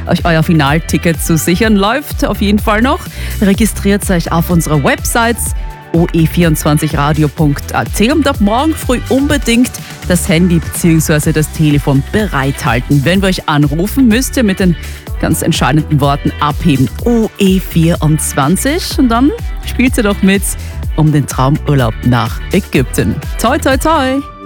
euch euer Finalticket zu sichern. Läuft auf jeden Fall noch. Registriert euch auf unserer Website oe24radio.at und ab morgen früh unbedingt das Handy bzw. das Telefon bereithalten. Wenn wir euch anrufen, müsst ihr mit den ganz entscheidenden Worten abheben. OE24 und dann spielt ihr doch mit um den Traumurlaub nach Ägypten. Toi, toi, toi!